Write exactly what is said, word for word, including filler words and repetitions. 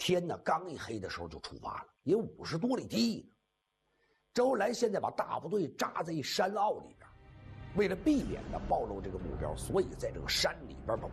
天呢刚一黑的时候就出发了，也五十多里地呢。周恩来现在把大部队扎在一山坳里边，为了避免呢暴露这个目标，所以在这个山里边把